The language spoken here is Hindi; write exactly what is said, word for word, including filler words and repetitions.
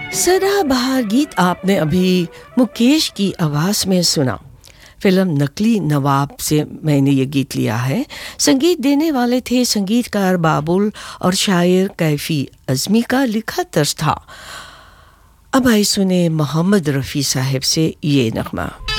सदाबहार गीत आपने अभी मुकेश की आवाज़ में सुना। फिल्म नकली नवाब से मैंने ये गीत लिया है। संगीत देने वाले थे संगीतकार बाबुल और शायर कैफी अज़मी का लिखा तर्ज था। अब आइए सुने मोहम्मद रफ़ी साहब से ये नगमा।